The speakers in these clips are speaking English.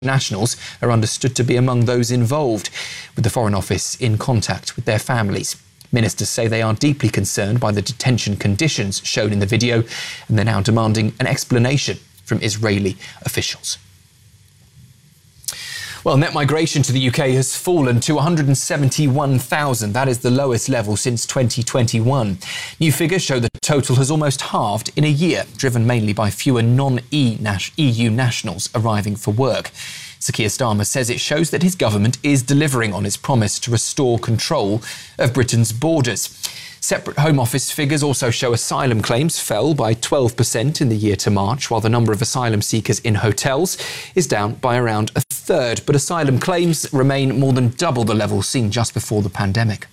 nationals are understood to be among those involved, with the Foreign Office in contact with their families. Ministers say they are deeply concerned by the detention conditions shown in the video, and they're now demanding an explanation from Israeli officials. Well, net migration to the UK has fallen to 171,000. That is the lowest level since 2021. New figures show the total has almost halved in a year, driven mainly by fewer non-EU nationals arriving for work. Sir Keir Starmer says it shows that his government is delivering on its promise to restore control of Britain's borders. Separate Home Office figures also show asylum claims fell by 12% in the year to March, while the number of asylum seekers in hotels is down by around a third. But asylum claims remain more than double the level seen just before the pandemic.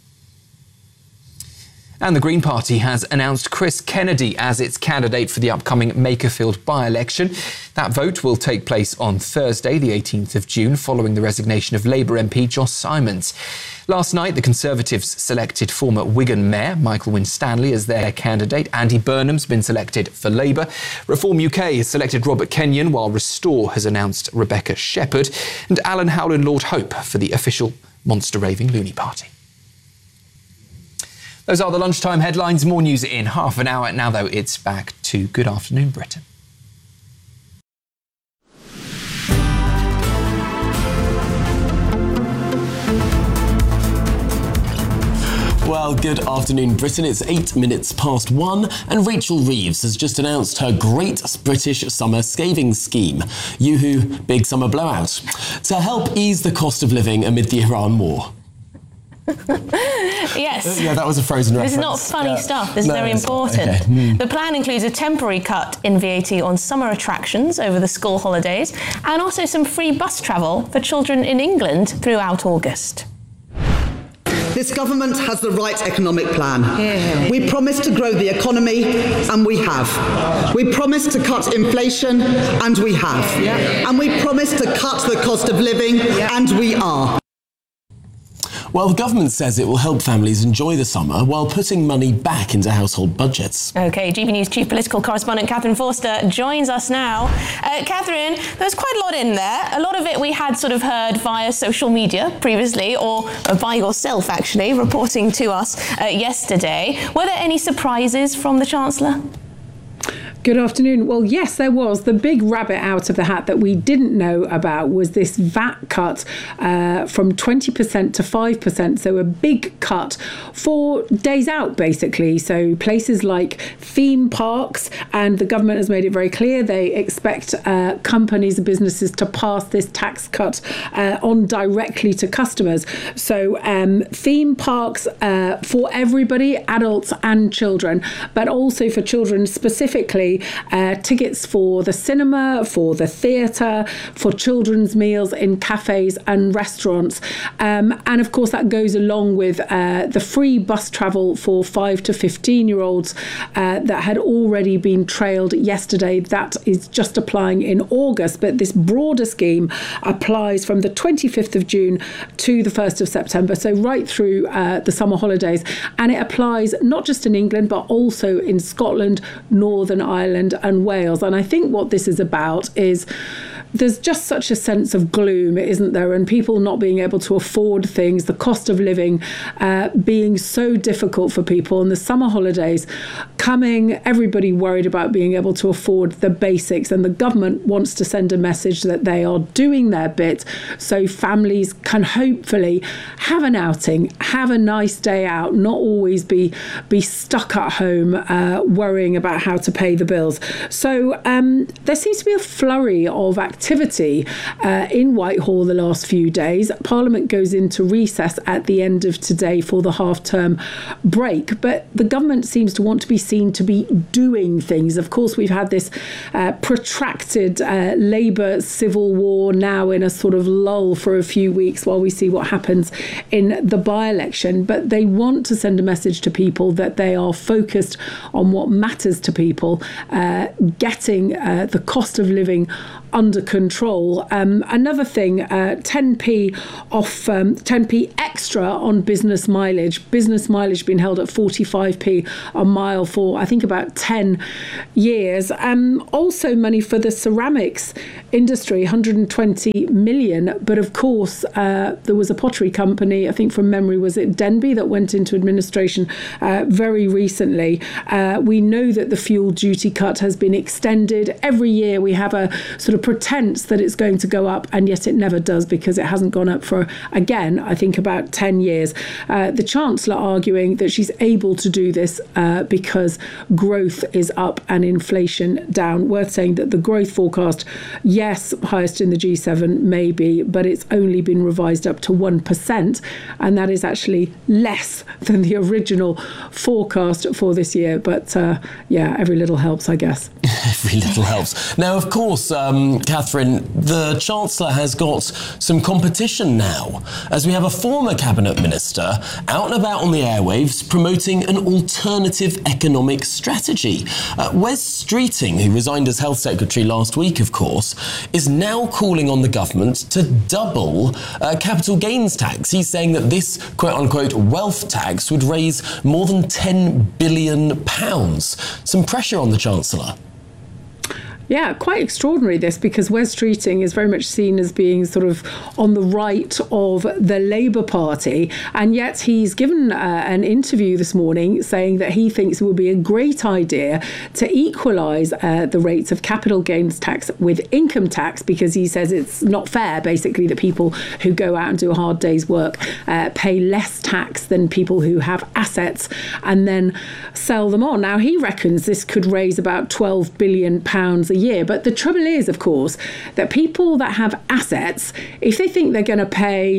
And the Green Party has announced Chris Kennedy as its candidate for the upcoming Makerfield by-election. That vote will take place on Thursday, the 18th of June, following the resignation of Labour MP Josh Simons. Last night, the Conservatives selected former Wigan Mayor Michael Winstanley as their candidate. Andy Burnham's been selected for Labour. Reform UK has selected Robert Kenyon, while Restore has announced Rebecca Shepherd. And Alan Howland-Lord Hope for the official Monster Raving Loony Party. Those are the lunchtime headlines. More news in half an hour. Now, though, it's back to Good Afternoon Britain. Well, good afternoon, Britain. It's 8 minutes past 1, and Rachel Reeves has just announced her Great British Summer Saving Scheme. Yoo-hoo, big summer blowout, to help ease the cost of living amid the Iran war. Yes. Yeah, that was a Frozen reference. This is not funny stuff. This is very important. Okay. The plan includes a temporary cut in VAT on summer attractions over the school holidays, and also some free bus travel for children in England throughout August. This government has the right economic plan. Yeah. We promised to grow the economy, and we have. We promised to cut inflation, and we have. Yeah. And we promised to cut the cost of living, and we are. Well, the government says it will help families enjoy the summer while putting money back into household budgets. OK, GB News Chief Political Correspondent Catherine Forster joins us now. Catherine, there's quite a lot in there. A lot of it we had sort of heard via social media previously, or by yourself, actually, reporting to us yesterday. Were there any surprises from the Chancellor? Good afternoon. Well, yes, there was. The big rabbit out of the hat that we didn't know about was this VAT cut from 20% to 5%. So a big cut for days out, basically. So places like theme parks, and the government has made it very clear they expect companies and businesses to pass this tax cut on directly to customers. So theme parks for everybody, adults and children, but also for children specifically. Tickets for the cinema, for the theatre, for children's meals in cafes and restaurants. And of course, that goes along with the free bus travel for 5 to 15-year-olds that had already been trailed yesterday. That is just applying in August. But this broader scheme applies from the 25th of June to the 1st of September, so right through the summer holidays. And it applies not just in England, but also in Scotland, Northern Ireland and Wales. And I think what this is about is there's just such a sense of gloom, isn't there? And people not being able to afford things, the cost of living being so difficult for people, and the summer holidays coming, everybody worried about being able to afford the basics. And the government wants to send a message that they are doing their bit so families can hopefully have an outing, have a nice day out, not always be stuck at home worrying about how to pay the bills. So there seems to be a flurry of activity in Whitehall the last few days. Parliament goes into recess at the end of today for the half-term break, but the government seems to want to be seen to be doing things. Of course, we've had this protracted Labour civil war now in a sort of lull for a few weeks while we see what happens in the by-election, but they want to send a message to people that they are focused on what matters to people, getting the cost of living under control. Another thing, 10p off, 10p extra on business mileage. Business mileage been held at 45p a mile for, I think, about 10 years. Also money for the ceramics industry, 120 million. But of course, there was a pottery company, I think from memory, was it Denby, that went into administration very recently. We know that the fuel duty cut has been extended. Every year we have a sort of pretense that it's going to go up, and yet it never does, because it hasn't gone up for, again, I think about 10 years. The Chancellor arguing that she's able to do this because growth is up and inflation down. Worth saying that the growth forecast, yes, highest in the G7 maybe, but it's only been revised up to 1%, and that is actually less than the original forecast for this year. But yeah, every little helps, I guess. Every little helps. Now, of course, Catherine, the Chancellor has got some competition now, as we have a former Cabinet Minister out and about on the airwaves promoting an alternative economic strategy. Wes Streeting, who resigned as Health Secretary last week, of course, is now calling on the government to double capital gains tax. He's saying that this quote-unquote wealth tax would raise more than £10 billion. Some pressure on the Chancellor. Yeah, quite extraordinary this, because Wes Streeting is very much seen as being sort of on the right of the Labour Party, and yet he's given an interview this morning saying that he thinks it would be a great idea to equalise the rates of capital gains tax with income tax, because he says it's not fair, basically, that people who go out and do a hard day's work pay less tax than people who have assets and then sell them on. Now, he reckons this could raise about £12 billion a year. But the trouble is, of course, that people that have assets, if they think they're going to pay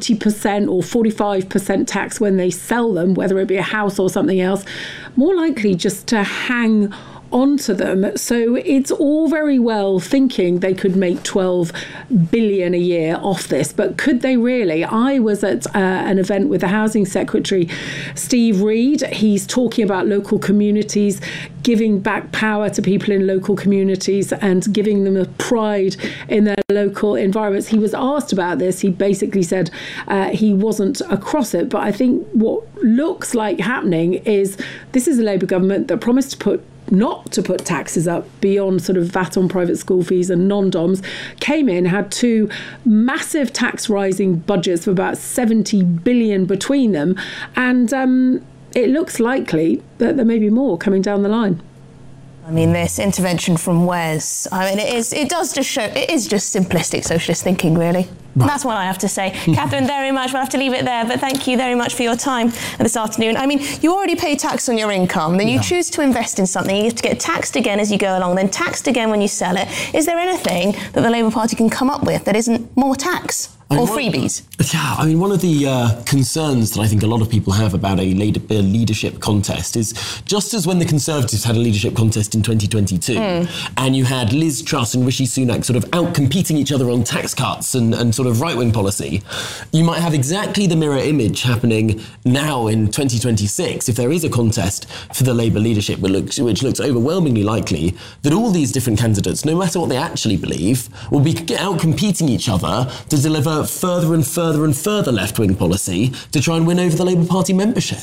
40% or 45% tax when they sell them, whether it be a house or something else, more likely just to hang onto them. So it's all very well thinking they could make 12 billion a year off this, but could they really? I was at an event with the Housing Secretary, Steve Reed. He's talking about local communities, giving back power to people in local communities and giving them a pride in their local environments. He was asked about this. He basically said he wasn't across it, but I think what looks like happening is this is a Labour government that promised not to put taxes up beyond sort of VAT on private school fees and non-doms, came in, had two massive tax rising budgets of about 70 billion between them, and it looks likely that there may be more coming down the line. I mean, this intervention from Wes, I mean, it is just simplistic socialist thinking, really. Right. That's what I have to say. Catherine, very much. We'll have to leave it there, but thank you very much for your time this afternoon. I mean, you already pay tax on your income, then you choose to invest in something, you have to get taxed again as you go along, then taxed again when you sell it. Is there anything that the Labour Party can come up with that isn't more tax? Or freebies? Yeah, I mean, one of the concerns that I think a lot of people have about a leadership contest is just as when the Conservatives had a leadership contest in 2022 and you had Liz Truss and Rishi Sunak sort of out-competing each other on tax cuts and sort of right-wing policy, you might have exactly the mirror image happening now in 2026 if there is a contest for the Labour leadership, which looks overwhelmingly likely that all these different candidates, no matter what they actually believe, will be out-competing each other to deliver further and further and further left-wing policy to try and win over the Labour Party membership.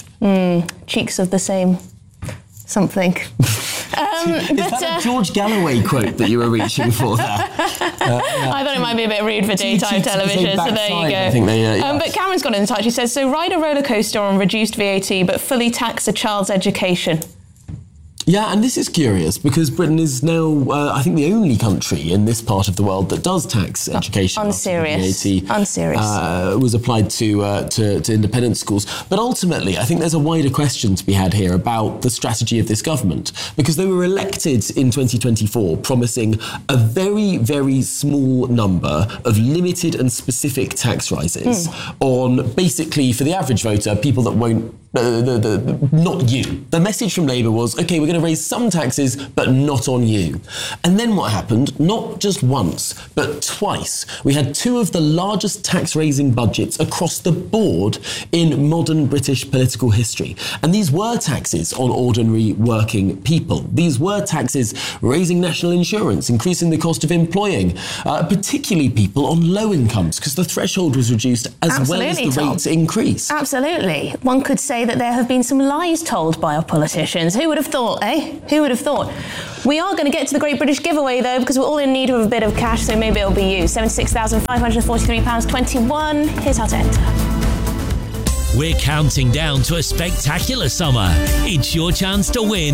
Cheeks of the same something. Is that a George Galloway quote that you were reaching for there? I thought it might be a bit rude for daytime television, so there you go. I think but Cameron's got in touch. He says, so ride a roller coaster on reduced VAT, but fully tax a child's education. Yeah, and this is curious because Britain is now, I think, the only country in this part of the world that does tax education. Unserious. VAT was applied to independent schools. But ultimately, I think there's a wider question to be had here about the strategy of this government, because they were elected in 2024 promising a very, very small number of limited and specific tax rises on, basically, for the average voter, people that won't not you. The message from Labour was, OK, we're going to raise some taxes, but not on you. And then what happened? Not just once, but twice. We had two of the largest tax-raising budgets across the board in modern British political history. And these were taxes on ordinary working people. These were taxes raising national insurance, increasing the cost of employing, particularly people on low incomes, because the threshold was reduced as well as the rates increased. Absolutely. One could say say that there have been some lies told by our politicians. Who would have thought, eh? Who would have thought? We are going to get to the Great British Giveaway, though, because we're all in need of a bit of cash, so maybe it'll be you. £76,543.21. Here's how to enter. We're counting down to a spectacular summer. It's your chance to win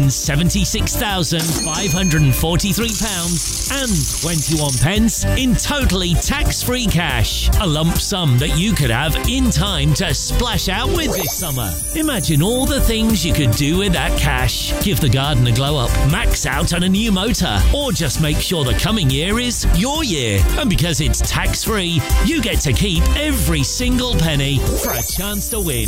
£76,543 and 21 pence in totally tax-free cash. A lump sum that you could have in time to splash out with this summer. Imagine all the things you could do with that cash. Give the garden a glow up, max out on a new motor, or just make sure the coming year is your year. And because it's tax-free, you get to keep every single penny for a chance to win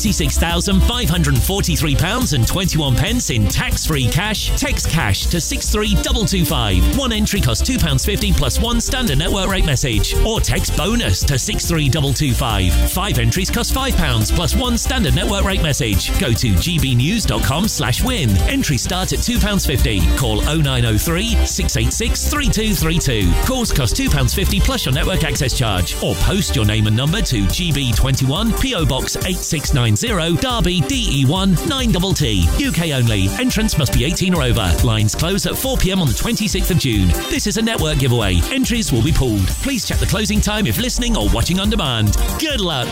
£76,543 and 21 pence in tax-free cash. Text cash to 63225. One entry costs £2.50 plus one standard network rate message. Or text bonus to 63225. 5 entries cost £5 plus one standard network rate message. Go to gbnews.com/win. Entries start at £2.50. Call 0903 686 3232. Calls cost £2.50 plus your network access charge. Or post your name and number to GB21 PO Box 8690 Derby DE1 9TT. UK only. Entrance must be 18 or over. Lines close at 4 p.m. on the 26th of June. This is a network giveaway. Entries will be pulled. Please check the closing time if listening or watching on demand. Good luck.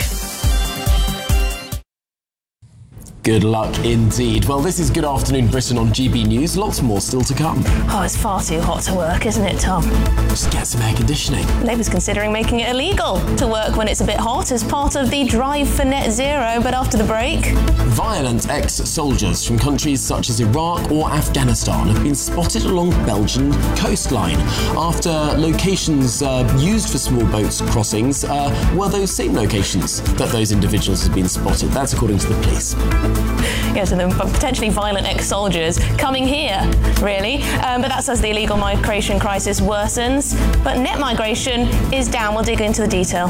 Good luck indeed. Well, this is Good Afternoon Britain on GB News. Lots more still to come. Oh, it's far too hot to work, isn't it, Tom? Just get some air conditioning. Labour's considering making it illegal to work when it's a bit hot as part of the drive for net zero, but after the break... Violent ex-soldiers from countries such as Iraq or Afghanistan have been spotted along Belgian coastline after locations used for small boat crossings were those same locations that those individuals have been spotted. That's according to the police. Yeah, so the potentially violent ex-soldiers coming here, really. But that's as the illegal migration crisis worsens. But net migration is down. We'll dig into the detail.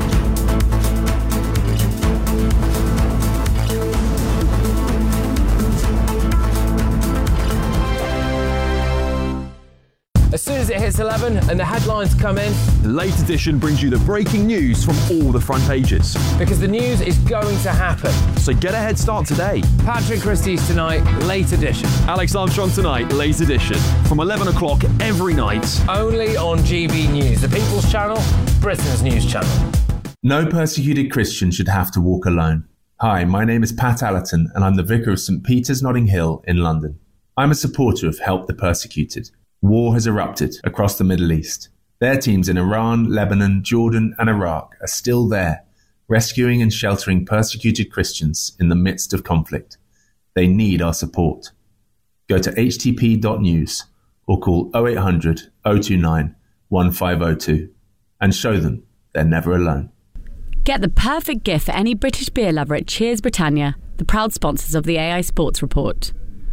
As soon as it hits 11 and the headlines come in, the Late Edition brings you the breaking news from all the front pages. Because the news is going to happen. So get a head start today. Patrick Christie's tonight, Late Edition. Alex Armstrong tonight, Late Edition. From 11 o'clock every night. Only on GB News, the People's Channel, Britain's news channel. No persecuted Christian should have to walk alone. Hi, my name is Pat Allerton and I'm the Vicar of St Peter's Notting Hill in London. I'm a supporter of Help the Persecuted. War has erupted across the Middle East. Their teams in Iran, Lebanon, Jordan and Iraq are still there, rescuing and sheltering persecuted Christians in the midst of conflict. They need our support. Go to htp.news or call 0800 029 1502 and show them they're never alone. Get the perfect gift for any British beer lover at Cheers Britannia, the proud sponsors of the AI Sports Report.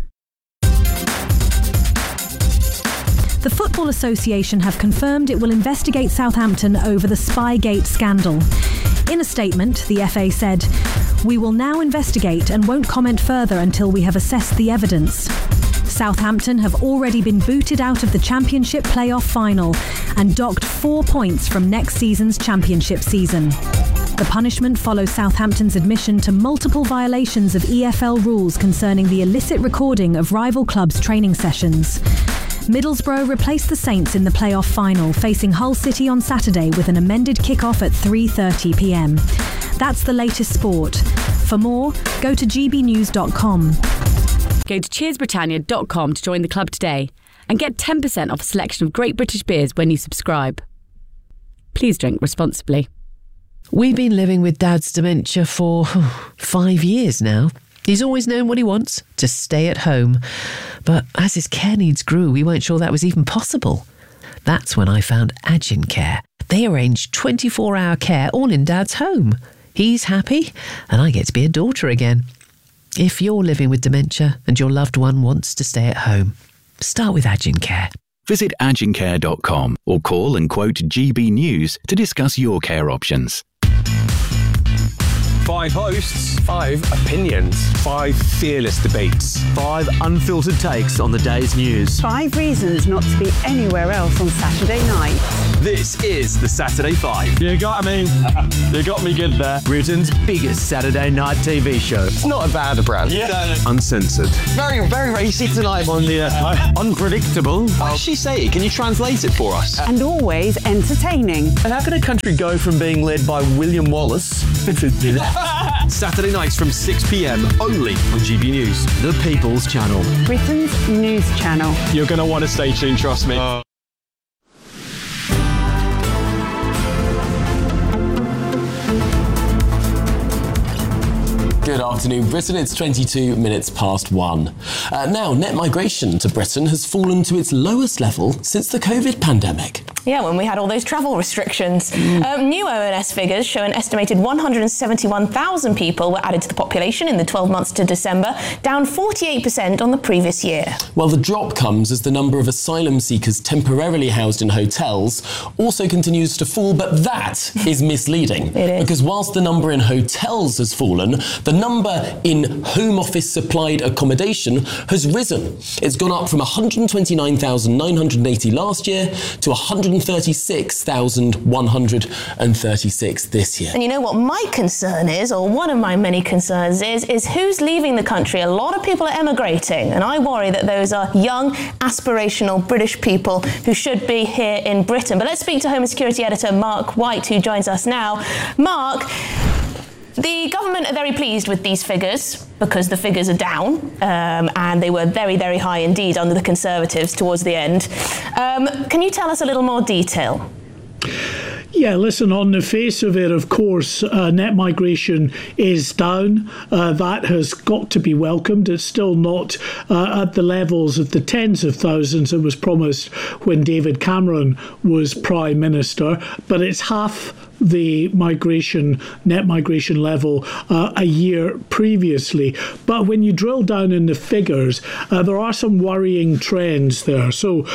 The Football Association have confirmed it will investigate Southampton over the Spygate scandal. In a statement, the FA said, "We will now investigate and won't comment further until we have assessed the evidence." Southampton have already been booted out of the Championship playoff final and docked 4 points from next season's Championship season. The punishment follows Southampton's admission to multiple violations of EFL rules concerning the illicit recording of rival clubs' training sessions. Middlesbrough replaced the Saints in the playoff final, facing Hull City on Saturday with an amended kick-off at 3:30 p.m. That's the latest sport. For more, go to gbnews.com. Go to cheersbritannia.com to join the club today and get 10% off a selection of great British beers when you subscribe. Please drink responsibly. We've been living with Dad's dementia for 5 years now. He's always known what he wants, to stay at home. But as his care needs grew, we weren't sure that was even possible. That's when I found Agincare. They arranged 24-hour care all in Dad's home. He's happy, and I get to be a daughter again. If you're living with dementia and your loved one wants to stay at home, start with Agincare. Visit agincare.com or call and quote GB News to discuss your care options. 5 hosts, 5 opinions, 5 fearless debates, 5 unfiltered takes on the day's news, 5 reasons not to be anywhere else on Saturday night. This is the Saturday 5. You got me. You got me good there. Britain's biggest Saturday night TV show. It's not a bad brand. Yeah. Uncensored. Very, very racy tonight. On the unpredictable. What did she say? Can you translate it for us? And always entertaining. And how can a country go from being led by William Wallace Saturday nights from 6 p.m. only on GB News. The People's Channel. Britain's news channel. You're going to want to stay tuned, trust me. Good afternoon, Britain. It's 22 minutes past 1. Now, net migration to Britain has fallen to its lowest level since the COVID pandemic. Yeah, when we had all those travel restrictions. New ONS figures show an estimated 171,000 people were added to the population in the 12 months to December, down 48% on the previous year. Well, the drop comes as the number of asylum seekers temporarily housed in hotels also continues to fall, but that is misleading. It is. Because whilst the number in hotels has fallen, the number in Home Office supplied accommodation has risen. It's gone up from 129,980 last year to 136,136 this year. And you know what my concern is, or one of my many concerns is who's leaving the country? A lot of people are emigrating, and I worry that those are young, aspirational British people who should be here in Britain. But let's speak to Home and Security Editor Mark White, who joins us now. Mark, the government are very pleased with these figures because the figures are down, and they were very, very high indeed under the Conservatives towards the end. Can you tell us a little more detail? Yeah, listen, on the face of it, of course, net migration is down. That has got to be welcomed. It's still not at the levels of the tens of thousands it was promised when David Cameron was Prime Minister, but it's half the net migration level a year previously. But when you drill down in the figures, there are some worrying trends there. So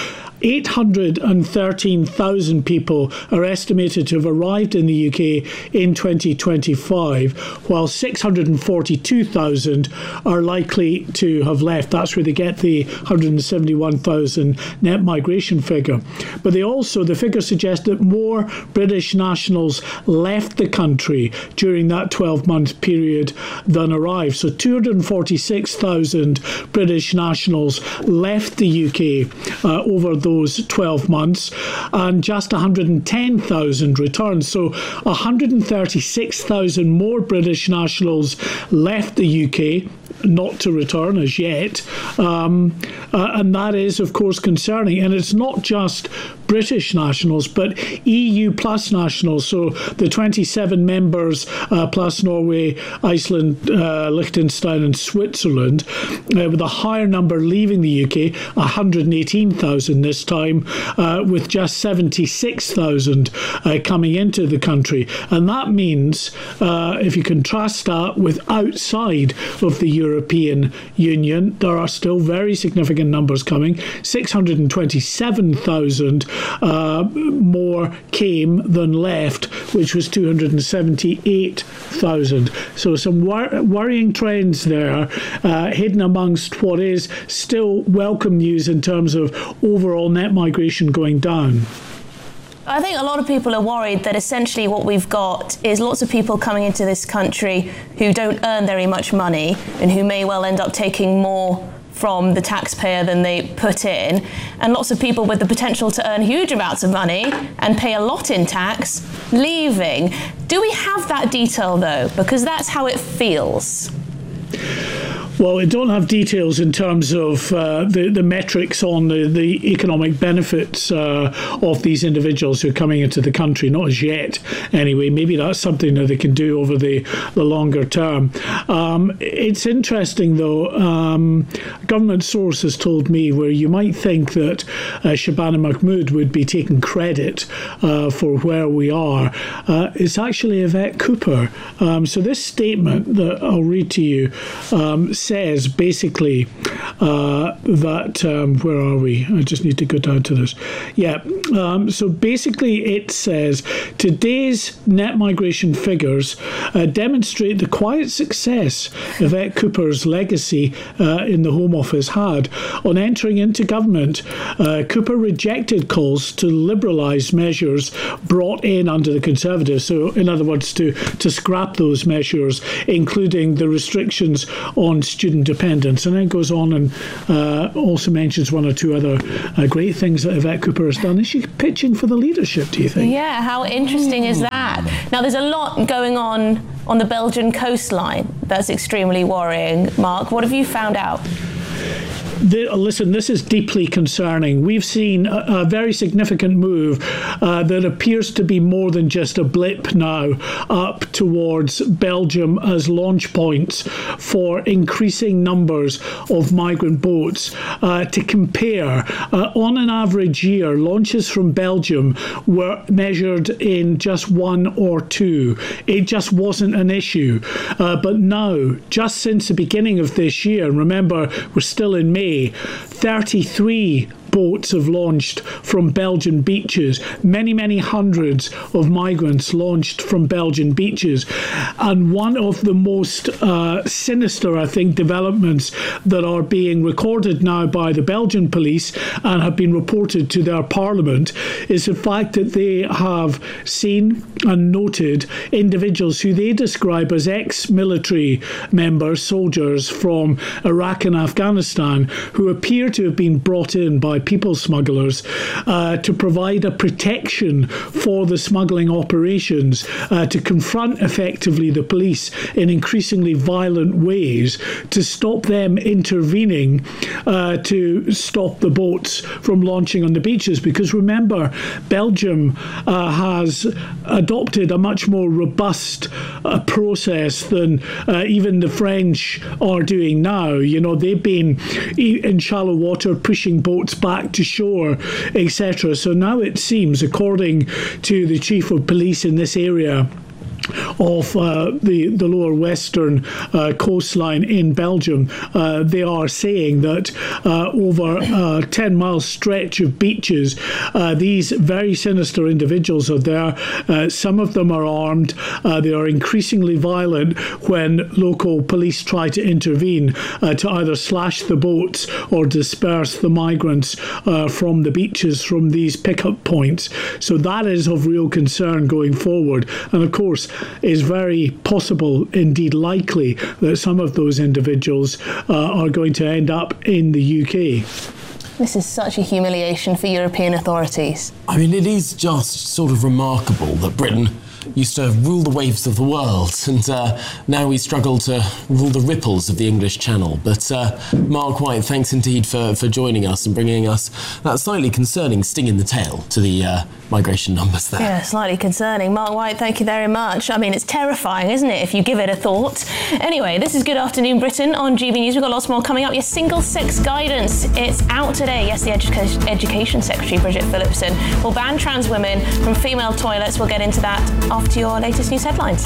813,000 people are estimated to have arrived in the UK in 2025, while 642,000 are likely to have left. That's where they get the 171,000 net migration figure. But the figure suggests that more British nationals left the country during that 12-month period than arrived. So 246,000 British nationals left the UK over those 12 months, and just 110,000 returned. So 136,000 more British nationals left the UK, not to return as yet, and that is, of course, concerning. And it's not just British nationals, but EU plus nationals, so the 27 members plus Norway, Iceland, Liechtenstein and Switzerland, with a higher number leaving the UK, 118,000 this time, with just 76,000 coming into the country. And that means, if you contrast that with outside of the European Union, there are still very significant numbers coming. 627,000 more came than left, which was 278,000. So some worrying trends there, hidden amongst what is still welcome news in terms of overall net migration going down. I think a lot of people are worried that essentially what we've got is lots of people coming into this country who don't earn very much money and who may well end up taking more from the taxpayer than they put in, and lots of people with the potential to earn huge amounts of money and pay a lot in tax leaving. Do we have that detail though? Because that's how it feels. Well, we don't have details in terms of the metrics on the economic benefits of these individuals who are coming into the country, not as yet anyway. Maybe that's something that they can do over the longer term. It's interesting, though, a government source has told me where you might think that Shabana Mahmood would be taking credit for where we are. It's actually Yvette Cooper. So this statement that I'll read to you says basically that, where are we? I just need to go down to this. So basically it says today's net migration figures demonstrate the quiet success Yvette Cooper's legacy in the Home Office had. On entering into government, Cooper rejected calls to liberalise measures brought in under the Conservatives. So in other words, to scrap those measures, including the restrictions on student dependence. And then goes on and also mentions one or two other great things that Yvette Cooper has done. Is she pitching for the leadership, do you think? Yeah, how interesting is that? Now, there's a lot going on the Belgian coastline that's extremely worrying. Mark, what have you found out? Listen, this is deeply concerning. We've seen a very significant move that appears to be more than just a blip now up towards Belgium as launch points for increasing numbers of migrant boats. To compare, on an average year, launches from Belgium were measured in just 1 or 2. It just wasn't an issue. But now, just since the beginning of this year, and remember, we're still in May, 33 boats have launched from Belgian beaches. Many, many hundreds of migrants launched from Belgian beaches. And one of the most sinister, I think, developments that are being recorded now by the Belgian police and have been reported to their parliament is the fact that they have seen and noted individuals who they describe as ex-military members, soldiers from Iraq and Afghanistan, who appear to have been brought in by people smugglers to provide a protection for the smuggling operations, to confront effectively the police in increasingly violent ways, to stop them intervening to stop the boats from launching on the beaches. Because remember, Belgium has adopted a much more robust process than even the French are doing now. You know, they've been in shallow water pushing boats back to shore, etc. So now it seems, according to the chief of police in this area of the lower western coastline in Belgium, they are saying that over a 10-mile stretch of beaches, these very sinister individuals are there. Some of them are armed. They are increasingly violent when local police try to intervene to either slash the boats or disperse the migrants from the beaches from these pickup points. So that is of real concern going forward. And of course, is very possible, indeed likely, that some of those individuals are going to end up in the UK. This is such a humiliation for European authorities. I mean, it is just sort of remarkable that Britain used to rule the waves of the world, and now we struggle to rule the ripples of the English Channel. But Mark White, thanks indeed for joining us and bringing us that slightly concerning sting in the tail to the migration numbers there. Yeah, slightly concerning. Mark White, thank you very much. I mean, it's terrifying, isn't it, if you give it a thought? Anyway, this is Good Afternoon Britain on GB News. We've got lots more coming up. Your single-sex guidance, it's out today. Yes, the Education Secretary, Bridget Phillipson, will ban trans women from female toilets. We'll get into that after your latest news headlines.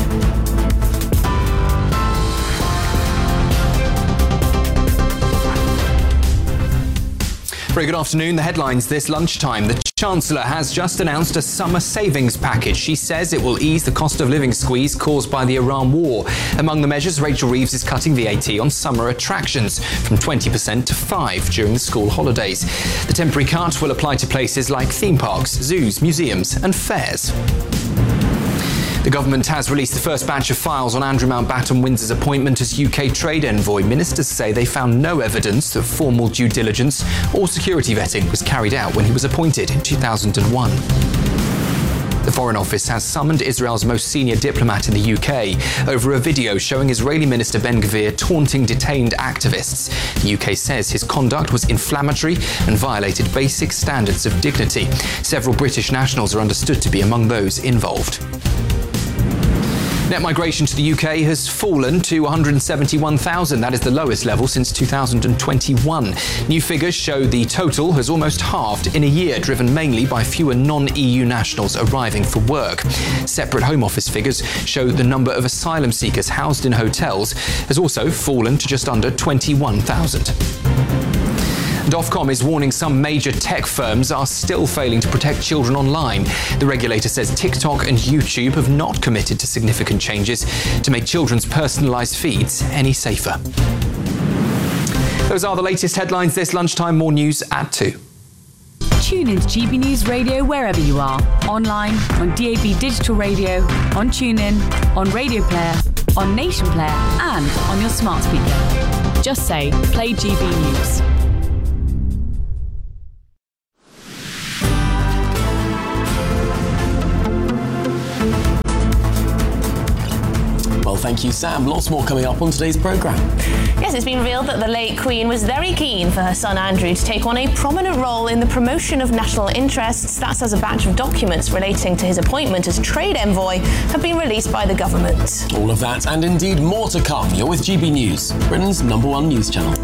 Very good afternoon. The headlines this lunchtime. The Chancellor has just announced a summer savings package. She says it will ease the cost of living squeeze caused by the Iran war. Among the measures, Rachel Reeves is cutting VAT on summer attractions from 20% to 5% during the school holidays. The temporary cut will apply to places like theme parks, zoos, museums and fairs. The government has released the first batch of files on Andrew Mountbatten Windsor's appointment as UK trade envoy. Ministers say they found no evidence that formal due diligence or security vetting was carried out when he was appointed in 2001. The Foreign Office has summoned Israel's most senior diplomat in the UK over a video showing Israeli Minister Ben-Gvir taunting detained activists. The UK says his conduct was inflammatory and violated basic standards of dignity. Several British nationals are understood to be among those involved. Net migration to the UK has fallen to 171,000. That is the lowest level since 2021. New figures show the total has almost halved in a year, driven mainly by fewer non-EU nationals arriving for work. Separate Home Office figures show the number of asylum seekers housed in hotels has also fallen to just under 21,000. Ofcom is warning some major tech firms are still failing to protect children online. The regulator says TikTok and YouTube have not committed to significant changes to make children's personalised feeds any safer. Those are the latest headlines this lunchtime. More news at 2. Tune into GB News Radio wherever you are. Online, on DAB Digital Radio, on TuneIn, on Radio Player, on Nation Player and on your smart speaker. Just say, play GB News. Well, thank you, Sam. Lots more coming up on today's programme. Yes, it's been revealed that the late Queen was very keen for her son Andrew to take on a prominent role in the promotion of national interests. That's as a batch of documents relating to his appointment as trade envoy have been released by the government. All of that and indeed more to come. You're with GB News, Britain's #1 news channel.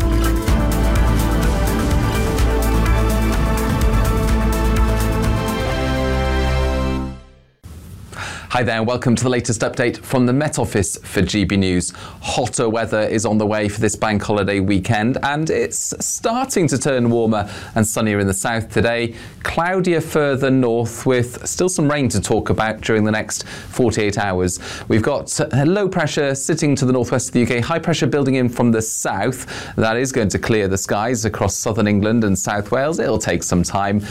Hi there, and welcome to the latest update from the Met Office for GB News. Hotter weather is on the way for this bank holiday weekend, and it's starting to turn warmer and sunnier in the south today. Cloudier further north, with still some rain to talk about during the next 48 hours. We've got low pressure sitting to the northwest of the UK, high pressure building in from the south. That is going to clear the skies across southern England and South Wales. It'll take some time,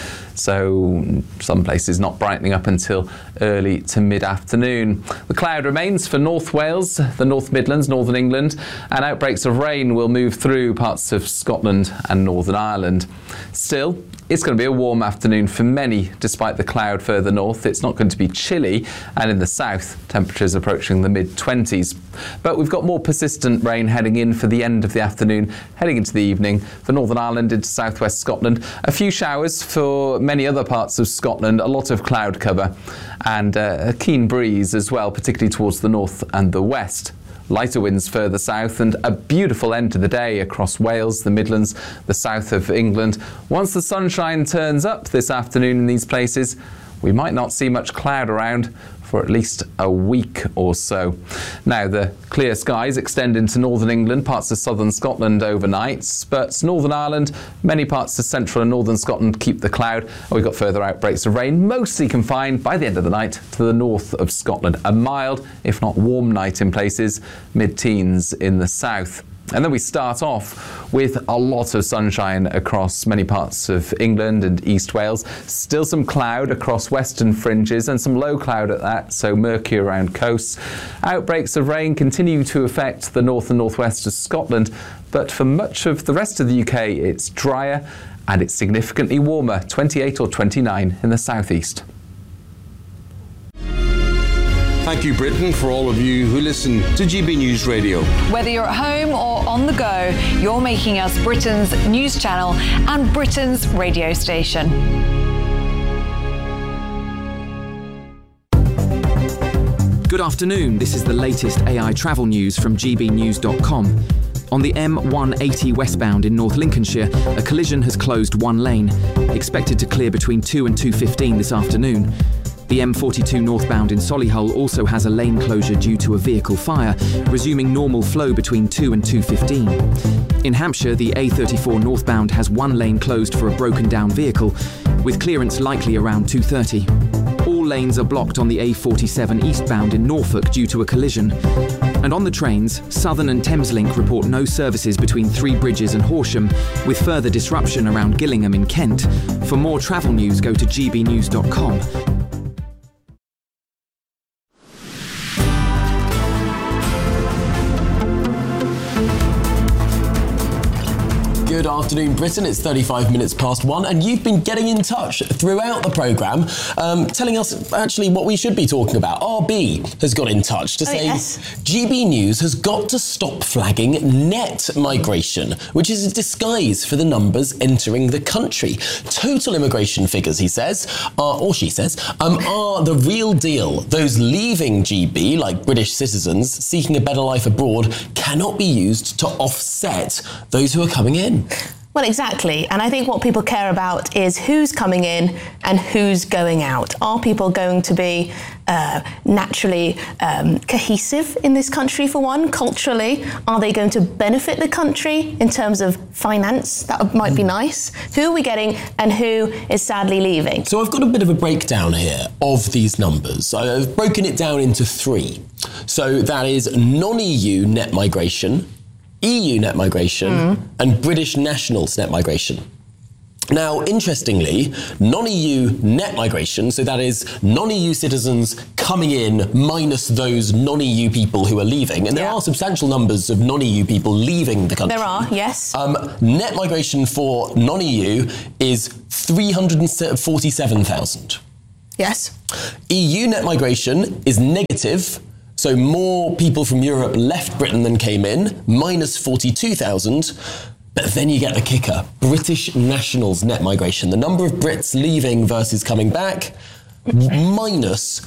so some places not brightening up until early to mid-afternoon. The cloud remains for North Wales, the North Midlands, Northern England, and outbreaks of rain will move through parts of Scotland and Northern Ireland. Still, it's going to be a warm afternoon for many, despite the cloud further north. It's not going to be chilly, and in the south, temperatures approaching the mid-20s. But we've got more persistent rain heading in for the end of the afternoon, heading into the evening for Northern Ireland into southwest Scotland. A few showers for many other parts of Scotland, a lot of cloud cover, and a keen breeze as well, particularly towards the north and the west. Lighter winds further south, and a beautiful end to the day across Wales, the Midlands, the south of England. Once the sunshine turns up this afternoon in these places, we might not see much cloud around for at least a week or so. Now, the clear skies extend into northern England, parts of southern Scotland overnight, but Northern Ireland, many parts of central and northern Scotland keep the cloud. And we've got further outbreaks of rain, mostly confined by the end of the night to the north of Scotland. A mild, if not warm night in places, mid-teens in the south. And then we start off with a lot of sunshine across many parts of England and East Wales. Still some cloud across western fringes and some low cloud at that, so murky around coasts. Outbreaks of rain continue to affect the north and northwest of Scotland, but for much of the rest of the UK it's drier and it's significantly warmer, 28 or 29 in the southeast. Thank you, Britain, for all of you who listen to GB News Radio. Whether you're at home or on the go, you're making us Britain's news channel and Britain's radio station. Good afternoon. This is the latest AI travel news from gbnews.com. On the M180 westbound in North Lincolnshire, a collision has closed one lane, expected to clear between 2 and 2:15 this afternoon. The M42 northbound in Solihull also has a lane closure due to a vehicle fire, resuming normal flow between 2 and 2:15. In Hampshire, the A34 northbound has one lane closed for a broken down vehicle, with clearance likely around 2:30. All lanes are blocked on the A47 eastbound in Norfolk due to a collision. And on the trains, Southern and Thameslink report no services between Three Bridges and Horsham, with further disruption around Gillingham in Kent. For more travel news, go to gbnews.com. Good afternoon, Britain. It's 35 minutes past 1, and you've been getting in touch throughout the programme, telling us actually what we should be talking about. RB has got in touch to say GB News has got to stop flagging net migration, which is a disguise for the numbers entering the country. Total immigration figures, he says, or she says, are the real deal. Those leaving GB, like British citizens seeking a better life abroad, cannot be used to offset those who are coming in. Well, exactly. And I think what people care about is who's coming in and who's going out. Are people going to be naturally cohesive in this country, for one, culturally? Are they going to benefit the country in terms of finance? That might be nice. Who are we getting and who is sadly leaving? So I've got a bit of a breakdown here of these numbers. I've broken it down into 3. So that is non-EU net migration, EU net migration, and British nationals net migration. Now, interestingly, non-EU net migration, so that is non-EU citizens coming in minus those non-EU people who are leaving, and there are substantial numbers of non-EU people leaving the country. There are, yes. Net migration for non-EU is 347,000. Yes. EU net migration is negative. So more people from Europe left Britain than came in, minus 42,000. But then you get the kicker. British nationals net migration. The number of Brits leaving versus coming back, minus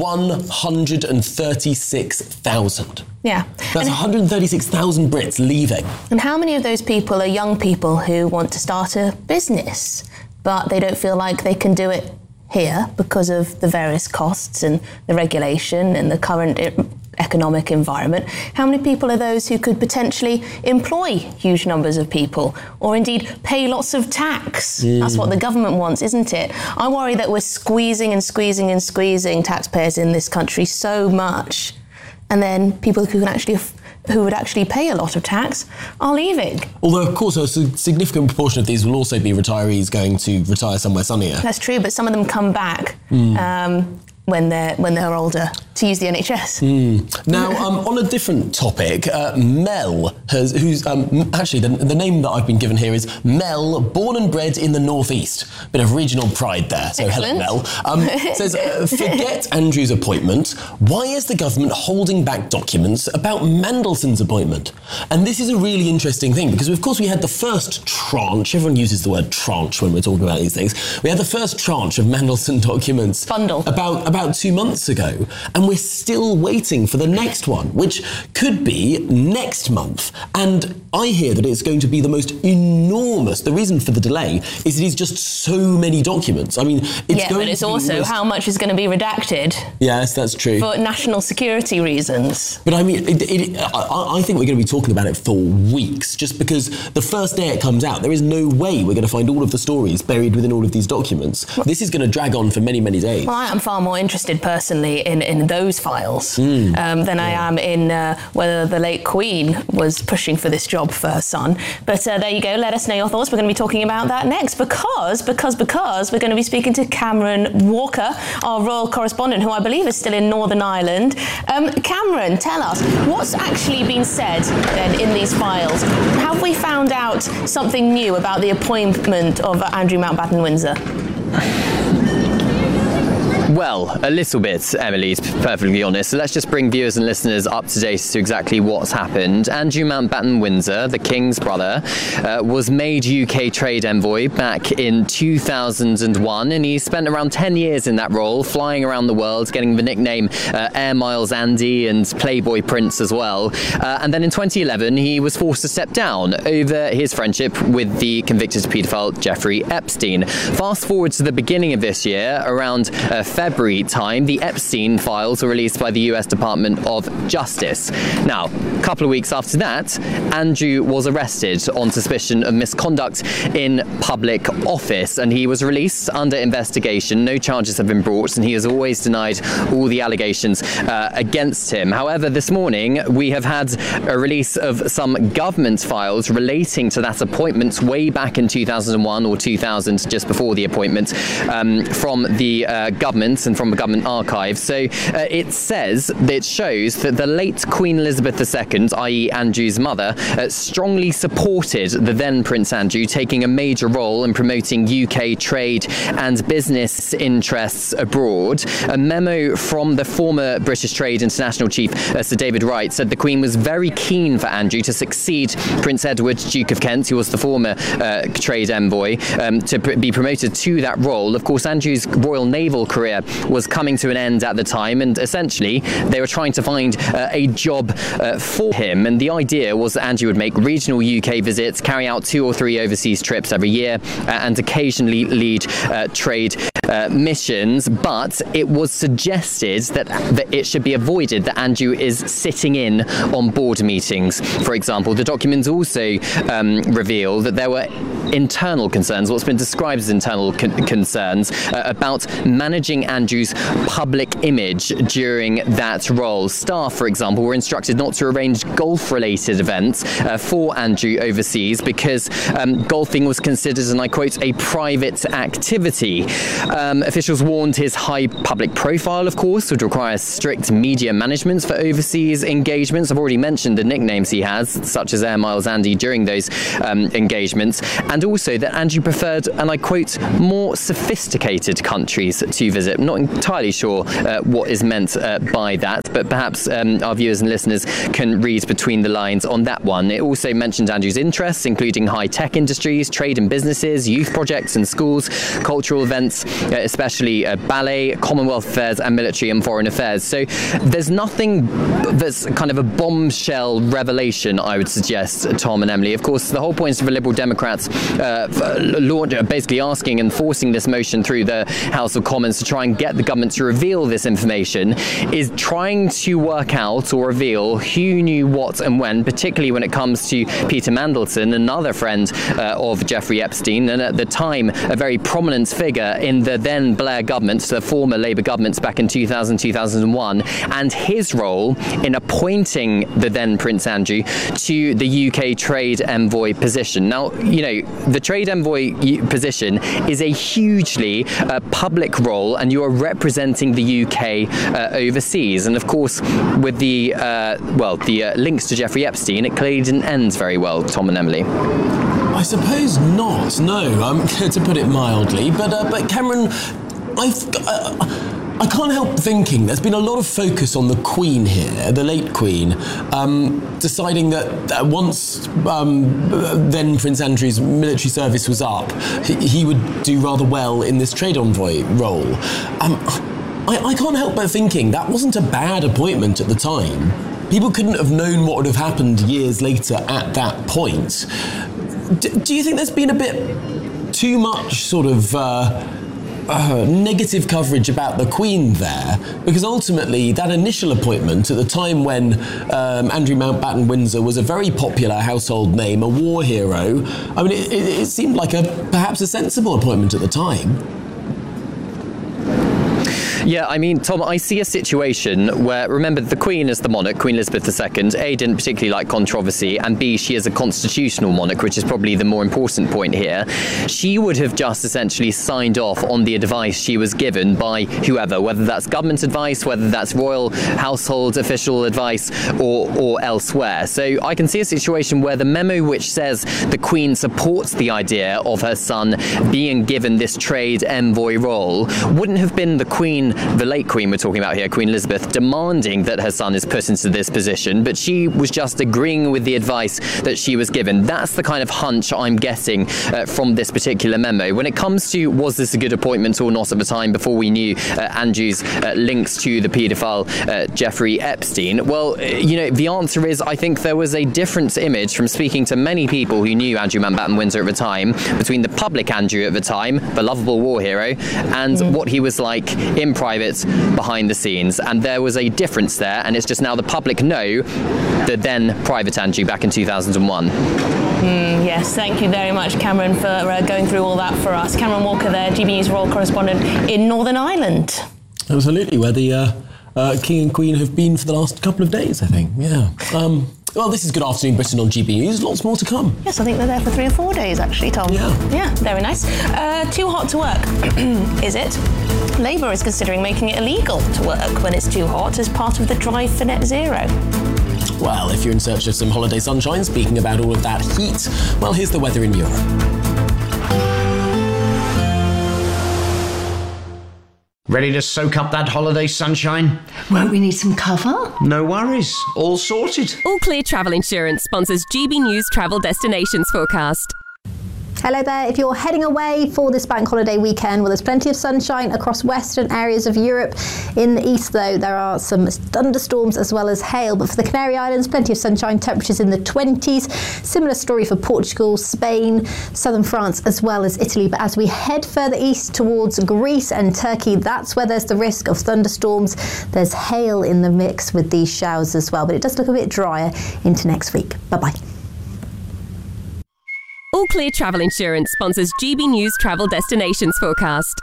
136,000. Yeah. That's 136,000 Brits leaving. And how many of those people are young people who want to start a business, but they don't feel like they can do it here because of the various costs and the regulation and the current economic environment? How many people are those who could potentially employ huge numbers of people or indeed pay lots of tax? That's what the government wants, isn't it? I worry that we're squeezing and squeezing and squeezing taxpayers in this country so much, and then people who would actually pay a lot of tax are leaving. Although, of course, a significant proportion of these will also be retirees going to retire somewhere sunnier. That's true, but some of them come back when they're older to use the NHS. Now, on a different topic, Mel, who's actually the name that I've been given here is Mel, born and bred in the northeast. Bit of regional pride there. So Excellent. Hello, Mel. Says, forget Andrew's appointment. Why is the government holding back documents about Mandelson's appointment? And this is a really interesting thing because, of course, we had the first tranche. Everyone uses the word tranche when we're talking about these things. We had the first tranche of Mandelson documents about 2 months ago, and we're still waiting for the next one, which could be next month. And I hear that it's going to be the most enormous. The reason for the delay is it is just so many documents. I mean, but it's also how much is going to be redacted. Yes, that's true. For national security reasons. But I mean, I think we're going to be talking about it for weeks, just because the first day it comes out, there is no way we're going to find all of the stories buried within all of these documents. This is going to drag on for many, many days. Well, I am far more interested personally in those files than I am in whether the late Queen was pushing for this job for her son. But there you go. Let us know your thoughts. We're going to be talking about that next because we're going to be speaking to Cameron Walker, our royal correspondent, who I believe is still in Northern Ireland. Cameron, tell us, what's actually been said then in these files? Have we found out something new about the appointment of Andrew Mountbatten-Windsor? Well, a little bit, Emily, to be perfectly honest. So let's just bring viewers and listeners up to date to exactly what's happened. Andrew Mountbatten-Windsor, the King's brother, was made UK trade envoy back in 2001, and he spent around 10 years in that role, flying around the world, getting the nickname Air Miles Andy and Playboy Prince as well. And then in 2011, he was forced to step down over his friendship with the convicted paedophile Jeffrey Epstein. Fast forward to the beginning of this year, around February time, the Epstein files were released by the US Department of Justice. Now, a couple of weeks after that, Andrew was arrested on suspicion of misconduct in public office, and he was released under investigation. No charges have been brought, and he has always denied all the allegations against him. However, this morning, we have had a release of some government files relating to that appointment way back in 2001 or 2000, just before the appointment, from the government documents and from the government archives. So it shows that the late Queen Elizabeth II, i.e. Andrew's mother, strongly supported the then Prince Andrew taking a major role in promoting UK trade and business interests abroad. A memo from the former British Trade International Chief, Sir David Wright, said the Queen was very keen for Andrew to succeed Prince Edward, Duke of Kent, who was the former trade envoy, to be promoted to that role. Of course, Andrew's Royal Naval career was coming to an end at the time, and essentially they were trying to find a job for him. And the idea was that Andrew would make regional UK visits, carry out 2 or 3 overseas trips every year, and occasionally lead trade missions. But it was suggested that it should be avoided that Andrew is sitting in on board meetings, for example. The documents also reveal that there were internal concerns, what's been described as internal concerns, about managing Andrew's public image during that role. Staff, for example, were instructed not to arrange golf-related events for Andrew overseas because golfing was considered, and I quote, a private activity. Officials warned his high public profile, of course, would require strict media management for overseas engagements. I've already mentioned the nicknames he has, such as Air Miles Andy, during those engagements, and also that Andrew preferred, and I quote, more sophisticated countries to visit. I'm not entirely sure what is meant by that, but perhaps our viewers and listeners can read between the lines on that one. It also mentioned Andrew's interests, including high-tech industries, trade and businesses, youth projects and schools, cultural events, especially ballet, Commonwealth affairs, and military and foreign affairs. So there's nothing that's kind of a bombshell revelation, I would suggest, Tom and Emily. Of course, the whole point of the Liberal Democrats basically asking and forcing this motion through the House of Commons to try and get the government to reveal this information is trying to work out or reveal who knew what and when, particularly when it comes to Peter Mandelson, another friend of Jeffrey Epstein, and at the time a very prominent figure in the then Blair government, the former Labour governments back in 2000-2001, and his role in appointing the then Prince Andrew to the UK trade envoy position. Now, you know, the trade envoy position is a hugely public role, and you are representing the UK overseas. And of course, with the links to Jeffrey Epstein, it clearly didn't end very well, Tom and Emily. I suppose not, no, to put it mildly. But Cameron, I can't help thinking there's been a lot of focus on the Queen here, the late Queen, deciding that once then Prince Andrew's military service was up, he would do rather well in this trade envoy role. I can't help but thinking that wasn't a bad appointment at the time. People couldn't have known what would have happened years later at that point. Do you think there's been a bit too much sort of negative coverage about the Queen there? Because ultimately that initial appointment at the time when Andrew Mountbatten Windsor was a very popular household name, a war hero, I mean it seemed like perhaps a sensible appointment at the time. Yeah, I mean, Tom, I see a situation where, remember, the Queen is the monarch, Queen Elizabeth II. A, didn't particularly like controversy, and B, she is a constitutional monarch, which is probably the more important point here. She would have just essentially signed off on the advice she was given by whoever, whether that's government advice, whether that's royal household official advice, or elsewhere. So I can see a situation where the memo which says the Queen supports the idea of her son being given this trade envoy role wouldn't have been the Queen, the late Queen we're talking about here, Queen Elizabeth, demanding that her son is put into this position, but she was just agreeing with the advice that she was given. That's the kind of hunch I'm getting from this particular memo. When it comes to was this a good appointment or not at the time before we knew Andrew's links to the paedophile Jeffrey Epstein, well, you know, the answer is I think there was a different image from speaking to many people who knew Andrew Mountbatten Windsor at the time between the public Andrew at the time, the lovable war hero, and what he was like in private behind the scenes. And there was a difference there, and it's just now the public know the then private Andrew back in 2001. Yes, thank you very much, Cameron, for going through all that for us. Cameron Walker there, GB News Royal Correspondent in Northern Ireland. Absolutely, where the King and Queen have been for the last couple of days, I think. Yeah. Well, this is Good Afternoon Britain on GB News. Lots more to come. Yes, I think they're there for 3 or 4 days, actually, Tom. Yeah, very nice. Too hot to work, is it? Labour is considering making it illegal to work when it's too hot as part of the drive for net zero. Well, if you're in search of some holiday sunshine, speaking about all of that heat, well, here's the weather in Europe. Ready to soak up that holiday sunshine? Won't we need some cover? No worries, all sorted. All Clear Travel Insurance sponsors GB News Travel Destinations Forecast. Hello there. If you're heading away for this bank holiday weekend, well, there's plenty of sunshine across western areas of Europe. In the east, though, there are some thunderstorms as well as hail. But for the Canary Islands, plenty of sunshine, temperatures in the 20s. Similar story for Portugal, Spain, southern France, as well as Italy. But as we head further east towards Greece and Turkey, that's where there's the risk of thunderstorms. There's hail in the mix with these showers as well. But it does look a bit drier into next week. Bye-bye. All Clear Travel Insurance sponsors GB News Travel Destinations Forecast.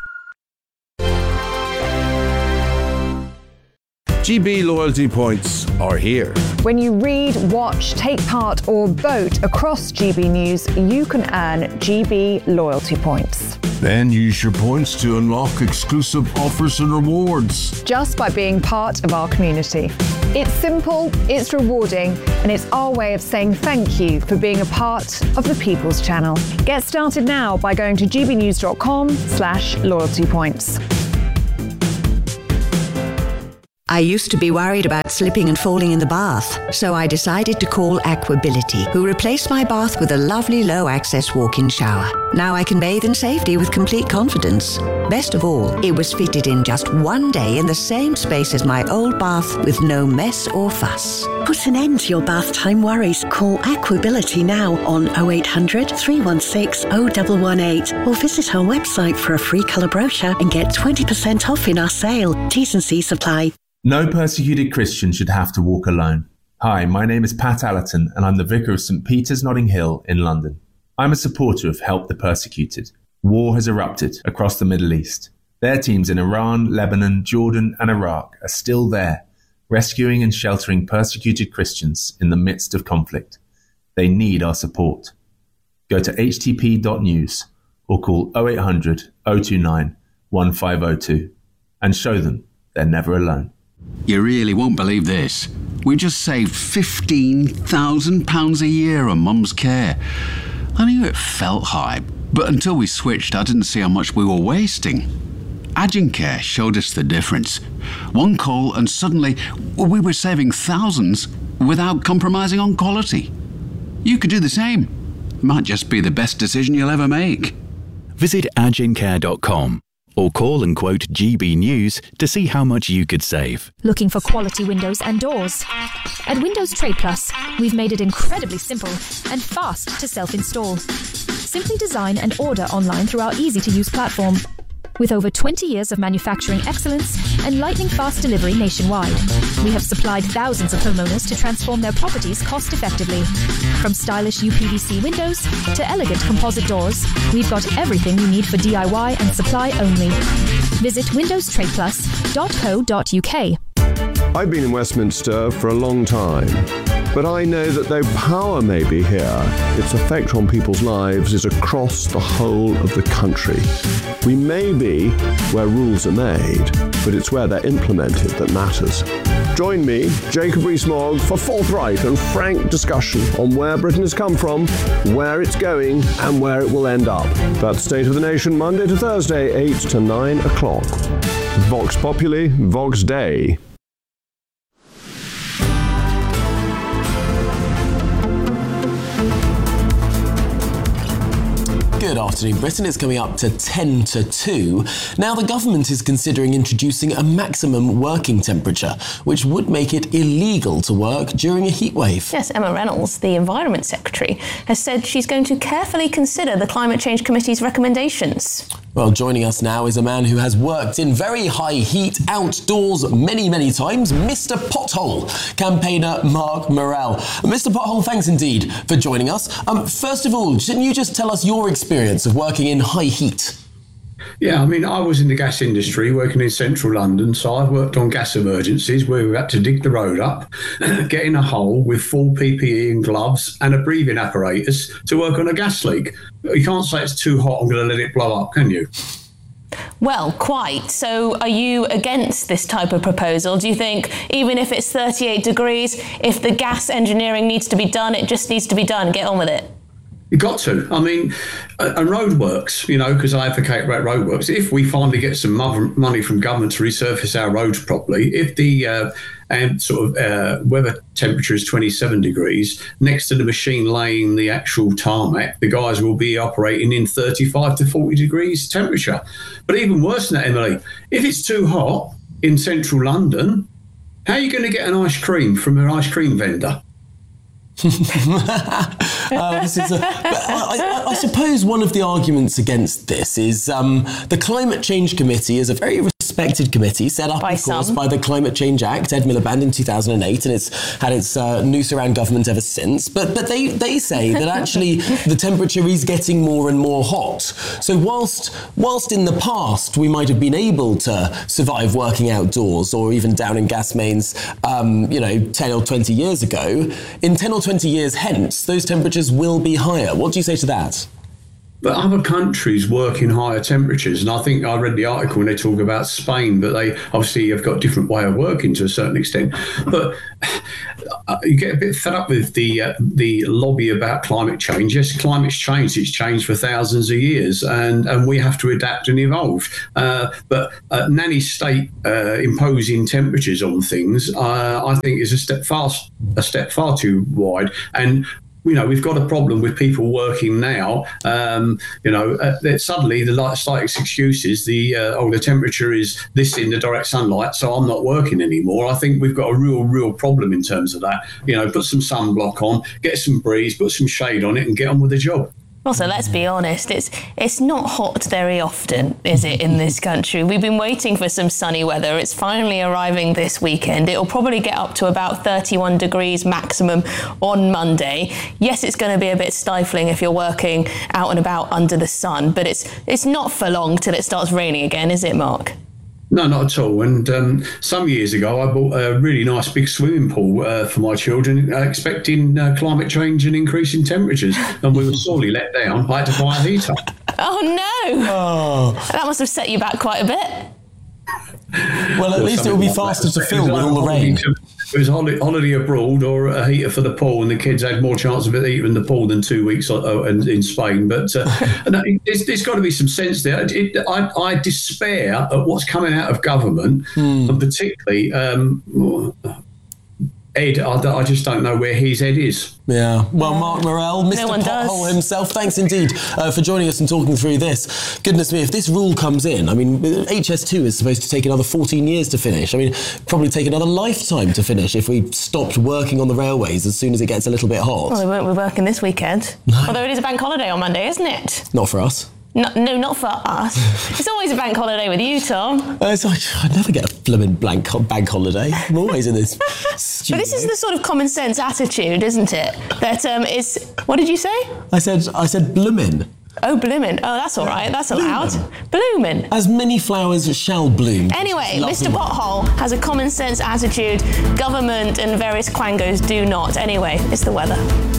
GB loyalty points are here. When you read, watch, take part or vote across GB News, you can earn GB loyalty points. Then use your points to unlock exclusive offers and rewards. Just by being part of our community. It's simple, it's rewarding, and it's our way of saying thank you for being a part of the People's Channel. Get started now by going to gbnews.com/loyalty points. I used to be worried about slipping and falling in the bath, so I decided to call Aquability, who replaced my bath with a lovely low-access walk-in shower. Now I can bathe in safety with complete confidence. Best of all, it was fitted in just one day in the same space as my old bath with no mess or fuss. Put an end to your bath time worries. Call Aquability now on 0800 316 0118 or visit our website for a free colour brochure and get 20% off in our sale. T's and C's apply. No persecuted Christian should have to walk alone. Hi, my name is Pat Allerton and I'm the Vicar of St. Peter's, Notting Hill in London. I'm a supporter of Help the Persecuted. War has erupted across the Middle East. Their teams in Iran, Lebanon, Jordan and Iraq are still there, rescuing and sheltering persecuted Christians in the midst of conflict. They need our support. Go to htp.news or call 0800 029 1502 and show them they're never alone. You really won't believe this. We just saved £15,000 a year on Mum's care. I knew it felt high, but until we switched, I didn't see how much we were wasting. Agincare showed us the difference. One call and suddenly we were saving thousands without compromising on quality. You could do the same. Might just be the best decision you'll ever make. Visit agincare.com or call and quote GB News to see how much you could save. Looking for quality windows and doors? At Windows Trade Plus, we've made it incredibly simple and fast to self-install. Simply design and order online through our easy-to-use platform. With over 20 years of manufacturing excellence and lightning-fast delivery nationwide, we have supplied thousands of homeowners to transform their properties cost-effectively. From stylish UPVC windows to elegant composite doors, we've got everything you need for DIY and supply only. Visit windowstradeplus.co.uk. I've been in Westminster for a long time, but I know that though power may be here, its effect on people's lives is across the whole of the country. We may be where rules are made, but it's where they're implemented that matters. Join me, Jacob Rees-Mogg, for forthright and frank discussion on where Britain has come from, where it's going, and where it will end up. That's State of the Nation, Monday to Thursday, 8 to 9 o'clock. Vox Populi, Vox Dei. Good afternoon, Britain. It's coming up to 10 to 2. Now, the government is considering introducing a maximum working temperature, which would make it illegal to work during a heatwave. Yes, Emma Reynolds, the Environment Secretary, has said she's going to carefully consider the Climate Change Committee's recommendations. Well, joining us now is a man who has worked in very high heat outdoors many, many times, Mr. Pothole, campaigner Mark Morell. Mr. Pothole, thanks indeed for joining us. First of all, shouldn't you just tell us your experience of working in high heat? Yeah, I mean, I was in the gas industry working in central London, so I've worked on gas emergencies where we've had to dig the road up, get in a hole with full PPE and gloves and a breathing apparatus to work on a gas leak. You can't say it's too hot, I'm going to let it blow up, can you? Well, quite. So are you against this type of proposal? Do you think even if it's 38 degrees, if the gas engineering needs to be done, it just needs to be done, get on with it? You've got to. I mean, and roadworks, because I advocate about roadworks. If we finally get some money from government to resurface our roads properly, if the weather temperature is 27 degrees, next to the machine laying the actual tarmac, the guys will be operating in 35 to 40 degrees temperature. But even worse than that, Emily, if it's too hot in central London, how are you going to get an ice cream from an ice cream vendor? I suppose one of the arguments against this is the Climate Change Committee is a very respected committee set up, of course, by the Climate Change Act, Ed Miliband, in 2008, and it's had its noose around government ever since. But they say that actually the temperature is getting more and more hot. So whilst in the past we might have been able to survive working outdoors or even down in gas mains, 10 or 20 years ago, in 10 or 20 years hence, those temperatures will be higher. What do you say to that? But other countries work in higher temperatures, and I think I read the article when they talk about Spain, but they obviously have got a different way of working to a certain extent. But you get a bit fed up with the lobby about climate change. Yes, climate's changed. It's changed for thousands of years, and we have to adapt and evolve. But nanny state imposing temperatures on things, I think, is a step far too wide. And we've got a problem with people working now. Suddenly the slightest excuse is the temperature is this in the direct sunlight, so I'm not working anymore. I think we've got a real problem in terms of that. Put some sunblock on, get some breeze, put some shade on it, and get on with the job. Also, let's be honest, it's not hot very often, is it, in this country? We've been waiting for some sunny weather. It's finally arriving this weekend. It'll probably get up to about 31 degrees maximum on Monday. Yes, it's going to be a bit stifling if you're working out and about under the sun, but it's not for long till it starts raining again, is it, Mark? No, not at all. And some years ago, I bought a really nice big swimming pool for my children, expecting climate change and increasing temperatures. And we were sorely let down. I had to buy a heater. Oh, no. Oh. That must have set you back quite a bit. Well, at least it will be faster to fill with all the rain. It was holiday abroad or a heater for the pool, and the kids had more chance of it heating in the pool than 2 weeks in Spain. But there's got to be some sense there. I despair at what's coming out of government, and particularly Ed. I just don't know where his head is. Yeah. Well, Mark Morell, Mr. Pothole himself, thanks indeed for joining us and talking through this. Goodness me, if this rule comes in, I mean, HS2 is supposed to take another 14 years to finish. I mean, probably take another lifetime to finish if we stopped working on the railways as soon as it gets a little bit hot. Well, they won't be working this weekend. No. Although it is a bank holiday on Monday, isn't it? Not for us. No, not for us. It's always a bank holiday with you, Tom. It's like, I never get a blooming bank holiday. I'm always in this studio. But this is the sort of common sense attitude, isn't it? That is. What did you say? I said bloomin'. Oh, bloomin'. Oh, that's all right. That's allowed. Bloomin'. As many flowers shall bloom. Anyway, Mr. Pothole has a common sense attitude. Government and various quangos do not. Anyway, it's the weather.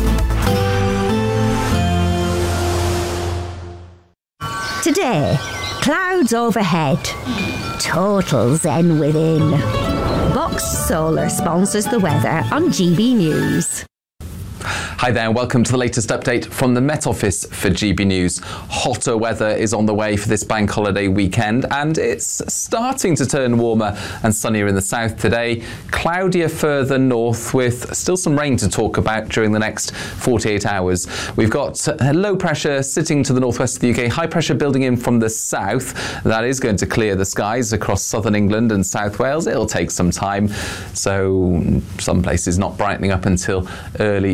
Today, clouds overhead, total zen within. Box Solar sponsors the weather on GB News. Hi there, and welcome to the latest update from the Met Office for GB News. Hotter weather is on the way for this bank holiday weekend, and it's starting to turn warmer and sunnier in the south today. Cloudier further north, with still some rain to talk about during the next 48 hours. We've got low pressure sitting to the northwest of the UK, high pressure building in from the south. That is going to clear the skies across southern England and South Wales. It'll take some time, so some places not brightening up until early to mid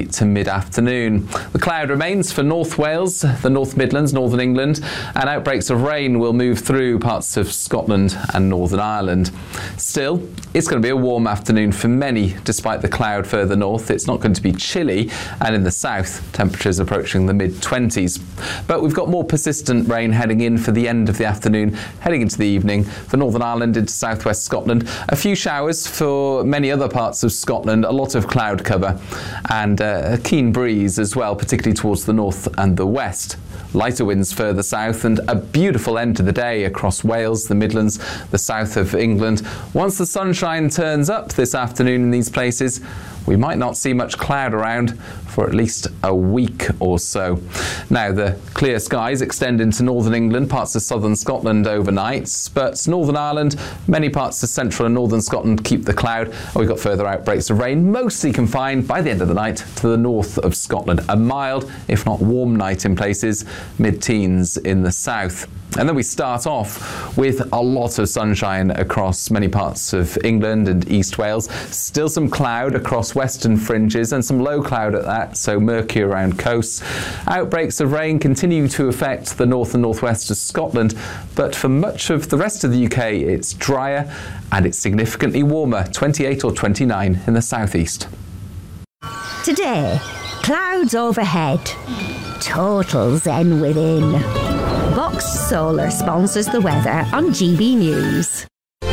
mid-afternoon. The cloud remains for North Wales, the North Midlands, Northern England, and outbreaks of rain will move through parts of Scotland and Northern Ireland. Still, it's going to be a warm afternoon for many, despite the cloud further north. It's not going to be chilly, and in the south, temperatures approaching the mid-20s. But we've got more persistent rain heading in for the end of the afternoon, heading into the evening for Northern Ireland into southwest Scotland. A few showers for many other parts of Scotland, a lot of cloud cover, and a keen breeze as well, particularly towards the north and the west. Lighter winds further south, and a beautiful end to the day across Wales, the Midlands, the south of England. Once the sunshine turns up this afternoon in these places, we might not see much cloud around for at least a week or so. Now, the clear skies extend into northern England, parts of southern Scotland overnight, but Northern Ireland, many parts of central and northern Scotland keep the cloud. We've got further outbreaks of rain, mostly confined by the end of the night to the north of Scotland. A mild, if not warm night in places, mid-teens in the south. And then we start off with a lot of sunshine across many parts of England and East Wales. Still some cloud across western fringes and some low cloud at that, so murky around coasts. Outbreaks of rain continue to affect the north and northwest of Scotland, but for much of the rest of the UK it's drier and it's significantly warmer, 28 or 29 in the southeast. Today, clouds overhead, total zen within. Box Solar sponsors the weather on GB News.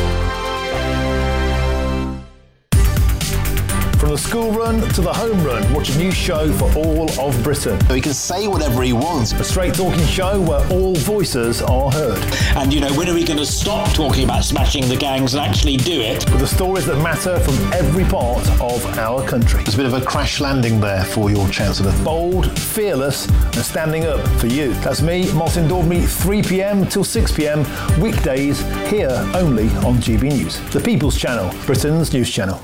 From the school run to the home run, watch a new show for all of Britain. He can say whatever he wants. A straight talking show where all voices are heard. And, you know, when are we going to stop talking about smashing the gangs and actually do it? With the stories that matter from every part of our country. There's a bit of a crash landing there for your Chancellor. Bold, fearless and standing up for you. That's me, Martin Daubney, 3 p.m. till 6 p.m. weekdays here only on GB News. The People's Channel, Britain's news channel.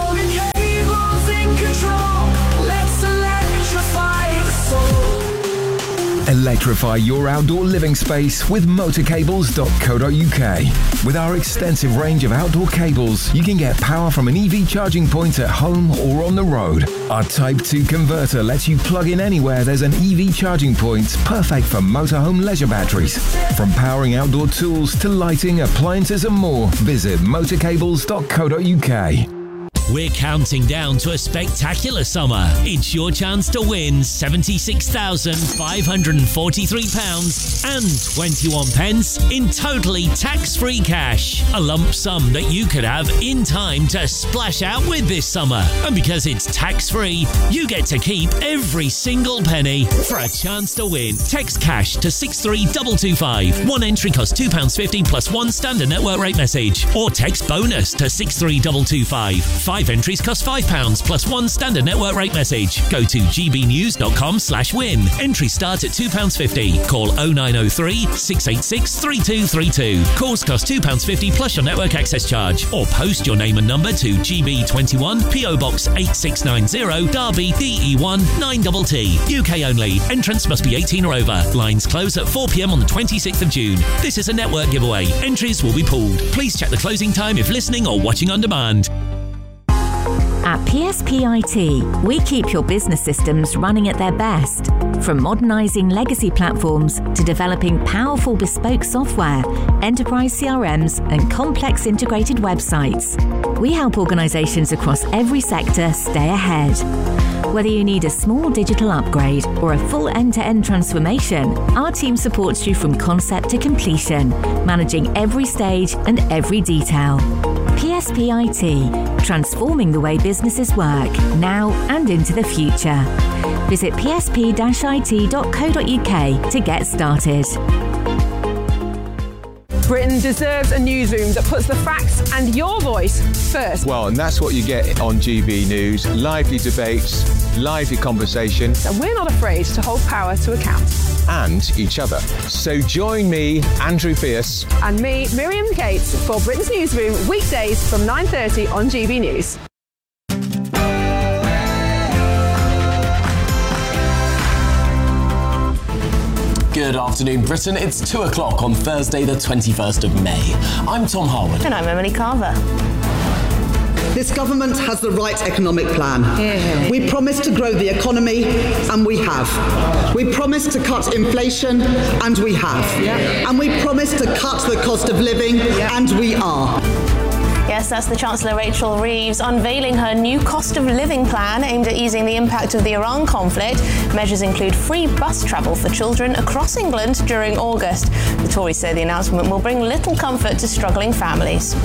Electrify your outdoor living space with motorcables.co.uk. With our extensive range of outdoor cables, you can get power from an EV charging point at home or on the road. Our Type 2 converter lets you plug in anywhere there's an EV charging point, perfect for motorhome leisure batteries. From powering outdoor tools to lighting, appliances and more, visit motorcables.co.uk. We're counting down to a spectacular summer. It's your chance to win £76,543 and 21 pence in totally tax-free cash. A lump sum that you could have in time to splash out with this summer. And because it's tax-free, you get to keep every single penny. For a chance to win, text cash to 63225. One entry costs £2.50 plus one standard network rate message. Or text bonus to 63225. 5 entries cost £5 plus one standard network rate message. Go to gbnews.com/win. Entries start at £2.50. Call 0903 686 3232. Calls cost £2.50 plus your network access charge. Or post your name and number to GB21 PO Box 8690 Derby DE1 9TT. UK only. Entrance must be 18 or over. Lines close at 4 p.m. on the 26th of June. This is a network giveaway. Entries will be pooled. Please check the closing time if listening or watching on demand. At PSP IT, we keep your business systems running at their best. From modernising legacy platforms to developing powerful bespoke software, enterprise CRMs and complex integrated websites, we help organisations across every sector stay ahead. Whether you need a small digital upgrade or a full end-to-end transformation, our team supports you from concept to completion, managing every stage and every detail. PSP IT, transforming the way businesses work, now and into the future. Visit psp-it.co.uk to get started. Britain deserves a newsroom that puts the facts and your voice first. Well, and that's what you get on GB News. Lively debates, lively conversation. And we're not afraid to hold power to account. And each other. So join me, Andrew Pierce. And me, Miriam Cates, for Britain's Newsroom, weekdays from 9:30 on GB News. Good afternoon, Britain. It's 2 o'clock on Thursday, the 21st of May. I'm Tom Harwood. And I'm Emily Carver. This government has the right economic plan. Yeah. We promised to grow the economy, and we have. We promised to cut inflation, and we have. Yeah. And we promised to cut the cost of living, and we are. Yes, that's the Chancellor Rachel Reeves unveiling her new cost of living plan aimed at easing the impact of the Iran conflict. Measures include free bus travel for children across England during August. The Tories say the announcement will bring little comfort to struggling families.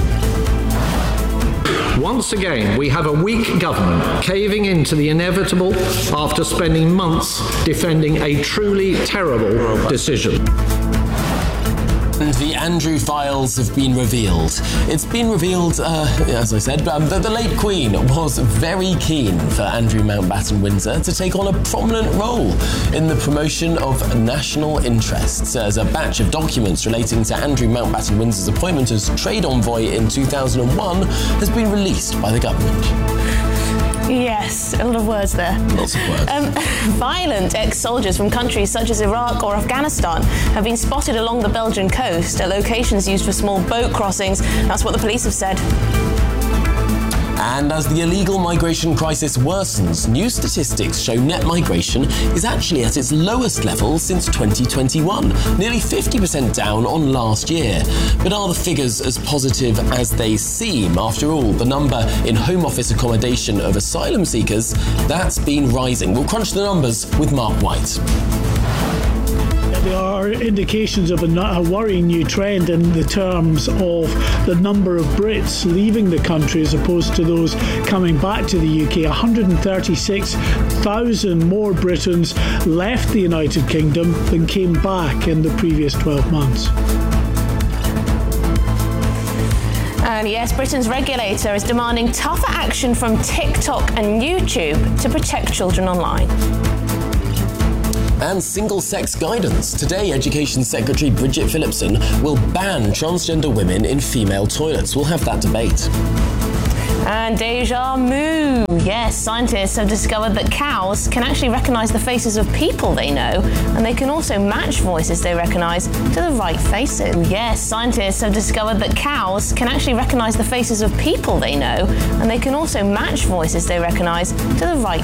Once again, we have a weak government caving into the inevitable after spending months defending a truly terrible decision. And the Andrew files have been revealed. It's been revealed, as I said, that the late Queen was very keen for Andrew Mountbatten Windsor to take on a prominent role in the promotion of national interests, as a batch of documents relating to Andrew Mountbatten Windsor's appointment as trade envoy in 2001 has been released by the government. Yes, a lot of words there. Lots of words. Violent ex-soldiers from countries such as Iraq or Afghanistan have been spotted along the Belgian coast at locations used for small boat crossings. That's what the police have said. And as the illegal migration crisis worsens, new statistics show net migration is actually at its lowest level since 2021, nearly 50% down on last year. But are the figures as positive as they seem? After all, the number in Home Office accommodation of asylum seekers, that's been rising. We'll crunch the numbers with Mark White. There are indications of a worrying new trend in the terms of the number of Brits leaving the country as opposed to those coming back to the UK. 136,000 more Britons left the United Kingdom than came back in the previous 12 months. And yes, Britain's regulator is demanding tougher action from TikTok and YouTube to protect children online. And single-sex guidance. Today, Education Secretary Bridget Phillipson will ban transgender women in female toilets. We'll have that debate. And deja vu. Yes, scientists have discovered that cows can actually recognise the faces of people they know, and they can also match voices they recognise to the right faces. Yes, scientists have discovered that cows can actually recognise the faces of people they know, and they can also match voices they recognise to the right